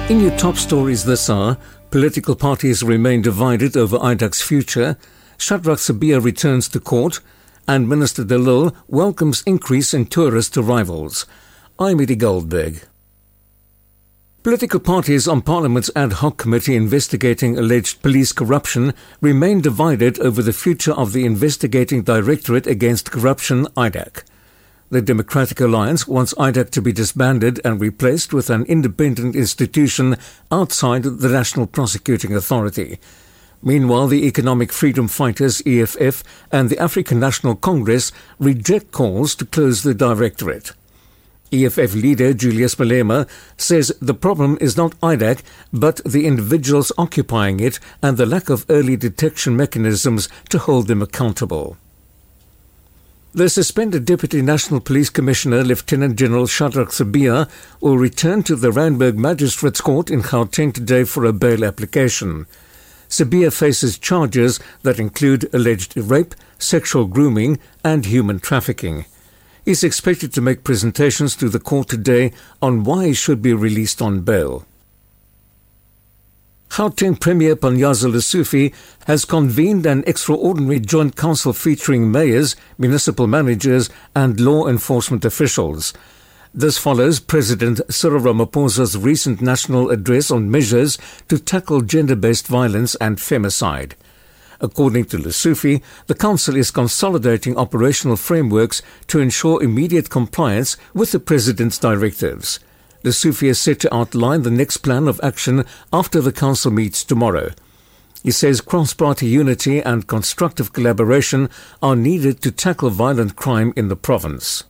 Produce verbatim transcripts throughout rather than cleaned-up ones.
In your top stories this hour, political parties remain divided over I D A C's future, Shadrack Sibiya returns to court, and Minister De Lille welcomes increase in tourist arrivals. I'm Edie Goldberg. Political parties on Parliament's ad hoc committee investigating alleged police corruption remain divided over the future of the Investigating Directorate Against Corruption, I D A C. The Democratic Alliance wants I D A C to be disbanded and replaced with an independent institution outside the National Prosecuting Authority. Meanwhile, the Economic Freedom Fighters, E F F, and the African National Congress reject calls to close the directorate. E F F leader Julius Malema says the problem is not I D A C, but the individuals occupying it and the lack of early detection mechanisms to hold them accountable. The suspended Deputy National Police Commissioner, Lieutenant General Shadrack Sibiya, will return to the Randburg Magistrates Court in Gauteng today for a bail application. Sibiya faces charges that include alleged rape, sexual grooming and human trafficking. He is expected to make presentations to the court today on why he should be released on bail. Gauteng Premier Panyaza Lesufi has convened an extraordinary joint council featuring mayors, municipal managers and law enforcement officials. This follows President Cyril Ramaphosa's recent national address on measures to tackle gender-based violence and femicide. According to Lesufi, the Council is consolidating operational frameworks to ensure immediate compliance with the President's directives. Lesufi is set to outline the next plan of action after the Council meets tomorrow. He says cross-party unity and constructive collaboration are needed to tackle violent crime in the province.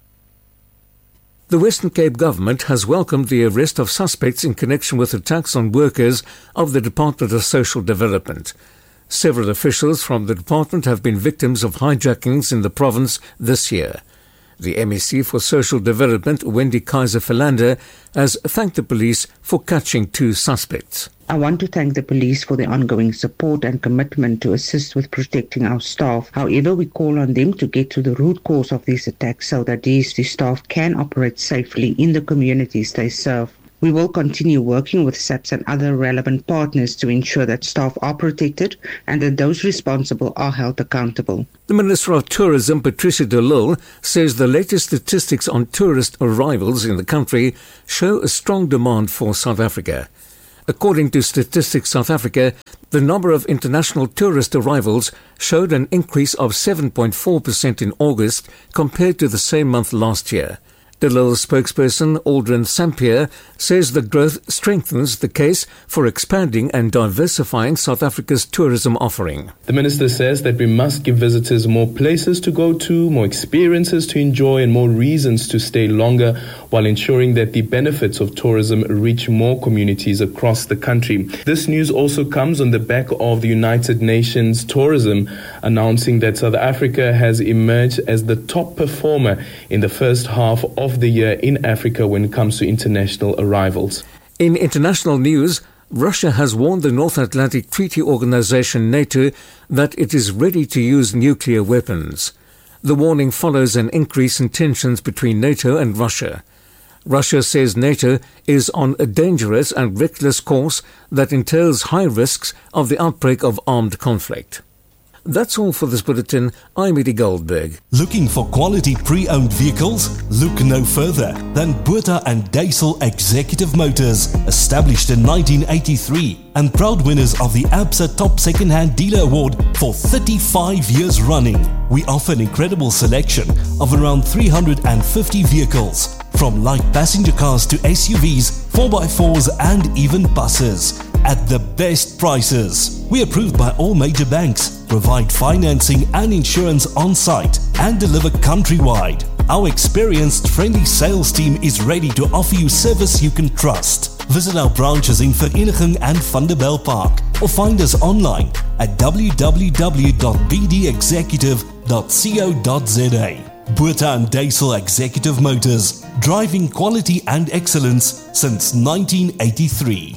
The Western Cape government has welcomed the arrest of suspects in connection with attacks on workers of the Department of Social Development. Several officials from the department have been victims of hijackings in the province this year. The M E C for Social Development, Wendy Kaiser-Philander, has thanked the police for catching two suspects. I want to thank the police for their ongoing support and commitment to assist with protecting our staff. However, we call on them to get to the root cause of these attacks so that D S T staff can operate safely in the communities they serve. We will continue working with S A P S and other relevant partners to ensure that staff are protected and that those responsible are held accountable. The Minister of Tourism, Patricia de Lille, says the latest statistics on tourist arrivals in the country show a strong demand for South Africa. According to Statistics South Africa, the number of international tourist arrivals showed an increase of seven point four percent in August compared to the same month last year. De Lille's spokesperson, Aldrin Sampier, says the growth strengthens the case for expanding and diversifying South Africa's tourism offering. The minister says that we must give visitors more places to go to, more experiences to enjoy, and more reasons to stay longer, while ensuring that the benefits of tourism reach more communities across the country. This news also comes on the back of the United Nations Tourism announcing that South Africa has emerged as the top performer in the first half of the year in Africa when it comes to international arrivals. In international news, Russia has warned the North Atlantic Treaty Organization NATO that it is ready to use nuclear weapons. The warning follows an increase in tensions between NATO and Russia. Russia says NATO is on a dangerous and reckless course that entails high risks of the outbreak of armed conflict. That's all for this bulletin. I'm Edie Goldberg. Looking for quality pre-owned vehicles? Look no further than Botha and Duisel Executive Motors, established in nineteen eighty-three and proud winners of the A B S A Top Second-Hand Dealer Award for thirty-five years running. We offer an incredible selection of around three hundred fifty vehicles, from light passenger cars to S U Vs, four by fours and even buses, at the best prices. We are approved by all major banks, provide financing and insurance on site, and deliver countrywide. Our experienced, friendly sales team is ready to offer you service you can trust. Visit our branches in Vereniging and Vanderbijlpark, or find us online at w w w dot b d executive dot co dot z a. Botha and Duisel Executive Motors, driving quality and excellence since nineteen eighty-three.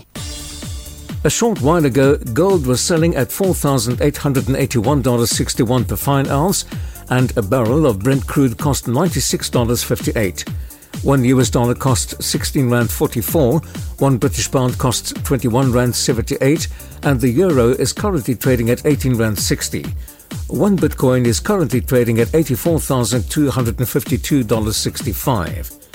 A short while ago, gold was selling at four thousand eight hundred eighty-one dollars and sixty-one cents per fine ounce, and a barrel of Brent crude cost ninety-six dollars and fifty-eight cents. One U S dollar costs sixteen rand forty-four, one British pound costs twenty-one rand seventy-eight, and the euro is currently trading at eighteen rand sixty. One Bitcoin is currently trading at eighty-four thousand two hundred fifty-two dollars and sixty-five cents.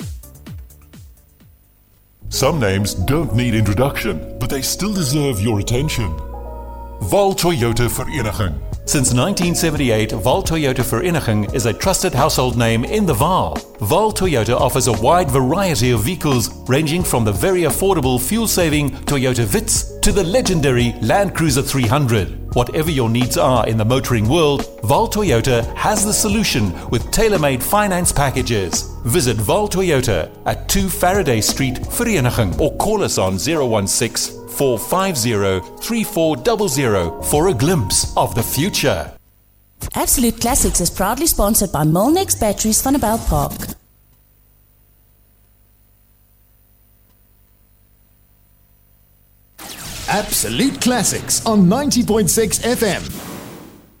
Some names don't need introduction, but they still deserve your attention. Vaal Toyota Vereniging. Since nineteen seventy-eight, Vaal Toyota Vereniging is a trusted household name in the Vaal. Vaal Toyota offers a wide variety of vehicles, ranging from the very affordable fuel-saving Toyota Vitz to the legendary Land Cruiser three hundred. Whatever your needs are in the motoring world, Vaal Toyota has the solution with tailor-made finance packages. Visit Vaal Toyota at two Faraday Street, Vereniging, or call us on zero one six, four five zero, three four zero zero for a glimpse of the future. Absolute Classics is proudly sponsored by Molnex Batteries van der Belt Park. Absolute Classics on ninety point six F M.